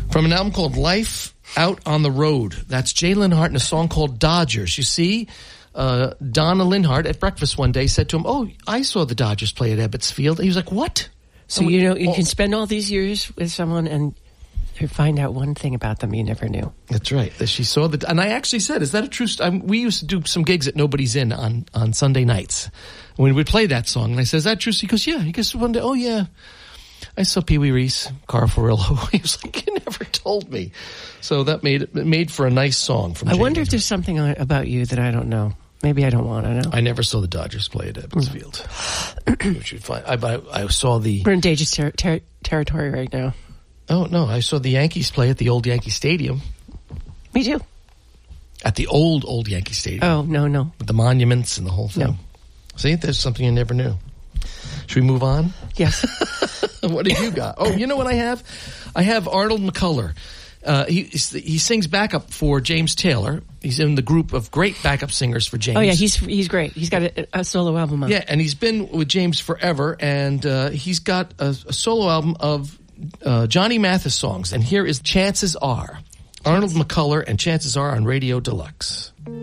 From an album called Life Out on the Road. That's Jay Linhart and a song called Dodgers. You see, Donna Linhart at breakfast one day said to him, "Oh, I saw the Dodgers play at Ebbets Field." And he was like, "What?" So, you can spend all these years with someone and find out one thing about them you never knew. That's right. She saw and I actually said, "Is that a true?" We used to do some gigs at Nobody's Inn on Sunday nights when we would play that song. And I said, "Is that true?" He goes, "Yeah." He goes one day, "Oh yeah, I saw Pee Wee Reese, Carl Ferrillo." He was like, "You never told me." So that made for a nice song. From I Jay wonder Linhart. if there's something about you that I don't know. Maybe I don't want to know. I never saw the Dodgers play at Ebbets Field. Which you'd find. I saw the. We're in dangerous territory right now. Oh no! I saw the Yankees play at the old Yankee Stadium. Me too. At the old Yankee Stadium. Oh no! With the monuments and the whole thing. No. See, there's something you never knew. Should we move on? Yes. What have you got? Oh, you know what I have? I have Arnold McCuller. He sings backup for James Taylor. He's in the group of great backup singers for James. Oh yeah, he's great. He's got a solo album out. Yeah, and he's been with James forever, and he's got a solo album of Johnny Mathis songs. And here is Chances Are. Arnold McCuller and Chances Are on Radio Deluxe.